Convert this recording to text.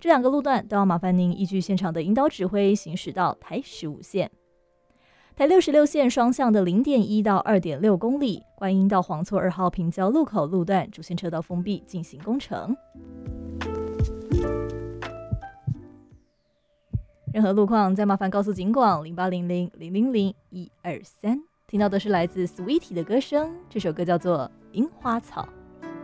这2个路段都要麻烦您依据现场的引导指挥行驶到台15线。台66线双向的 0.1 到 2.6 公里，观音到黄厝2号平交路口路段主线车道封闭进行工程。任何路况再麻烦告诉警广0800-000-123。听到的是来自 Sweetie 的歌声，这首歌叫做《樱花草》。